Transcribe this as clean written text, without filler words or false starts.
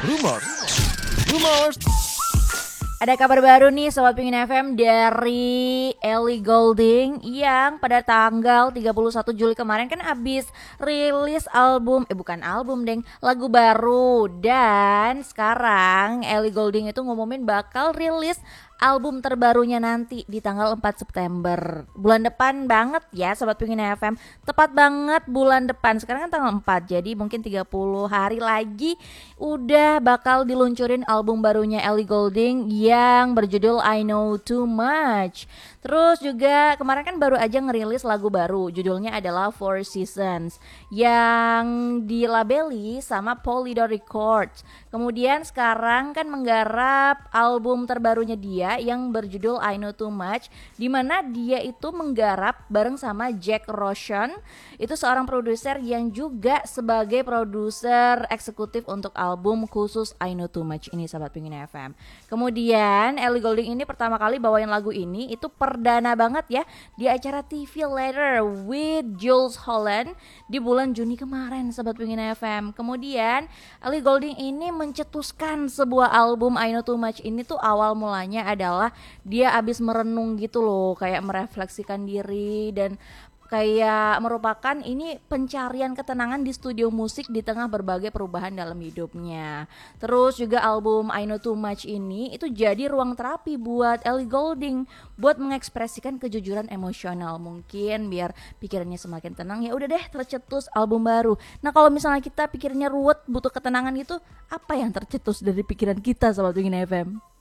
Rumors. Ada kabar baru nih Sobat Pingin FM dari Ellie Goulding yang pada tanggal 31 Juli kemarin kan abis rilis bukan album deng, lagu baru. Dan sekarang Ellie Goulding itu ngumumin bakal rilis album terbarunya nanti di tanggal 4 September. Bulan depan banget ya Sobat Pingin FM. Tepat banget bulan depan. Sekarang kan tanggal 4, jadi mungkin 30 hari lagi udah bakal diluncurin album barunya Ellie Goulding yang berjudul I Know Too Much. Terus juga kemarin kan baru aja ngerilis lagu baru, judulnya adalah Four Seasons yang dilabeli sama Polydor Records. Kemudian sekarang kan menggarap album terbarunya dia yang berjudul I Know Too Much, di mana dia itu menggarap bareng sama Jack Roshan. Itu seorang produser yang juga sebagai produser eksekutif untuk album khusus I Know Too Much ini Sahabat Pingin FM. Kemudian Ellie Goulding ini pertama kali bawain lagu ini itu perdana banget ya di acara TV Later with Jules Holland di bulan Juni kemarin Sahabat Pingin FM. Kemudian Ellie Goulding ini mencetuskan sebuah album I Know Too Much ini tuh awal mulanya adalah dia abis merenung gitu loh, kayak merefleksikan diri dan kayak merupakan ini pencarian ketenangan di studio musik di tengah berbagai perubahan dalam hidupnya. Terus juga album I Know Too Much ini itu jadi ruang terapi buat Ellie Goulding buat mengekspresikan kejujuran emosional, mungkin biar pikirannya semakin tenang. Ya udah deh tercetus album baru. Nah kalau misalnya kita pikirnya ruwet butuh ketenangan gitu, apa yang tercetus dari pikiran kita Sobat Pingin FM?